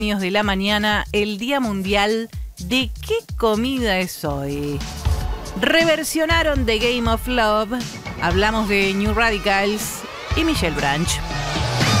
de la mañana, el Día Mundial de ¿qué comida es hoy? Reversionaron The Game of Love, hablamos de New Radicals y Michelle Branch.